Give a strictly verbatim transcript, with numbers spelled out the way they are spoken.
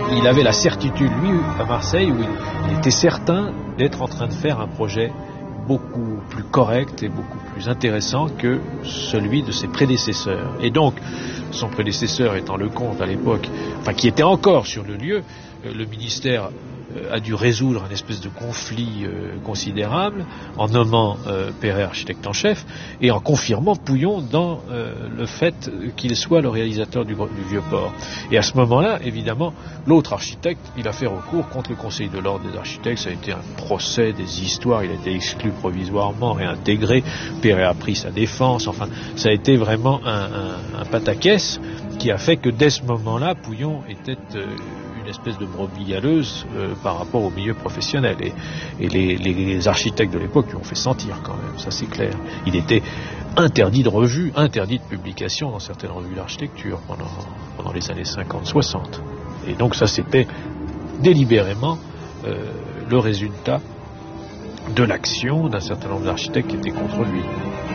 il avait la certitude, lui, à Marseille, où il était certain d'être en train de faire un projet beaucoup plus correct et beaucoup plus intéressant que celui de ses prédécesseurs. Et donc, son prédécesseur étant Lecomte à l'époque, enfin qui était encore sur le lieu, le ministère a dû résoudre un espèce de conflit euh, considérable en nommant euh, Perret architecte en chef et en confirmant Pouillon dans euh, le fait qu'il soit le réalisateur du, du Vieux-Port. Et à ce moment-là, évidemment, l'autre architecte, il a fait recours contre le Conseil de l'Ordre des architectes. Ça a été un procès, des histoires, il a été exclu provisoirement, réintégré, Perret a pris sa défense, enfin, ça a été vraiment un, un, un pataquès qui a fait que dès ce moment-là, Pouillon était euh, une espèce de brebis galeuse euh, par rapport au milieu professionnel. Et, et les, les architectes de l'époque lui ont fait sentir quand même, ça c'est clair. Il était interdit de revue, interdit de publication dans certaines revues d'architecture pendant, pendant les années cinquante soixante. Et donc ça c'était délibérément euh, le résultat de l'action d'un certain nombre d'architectes qui étaient contre lui.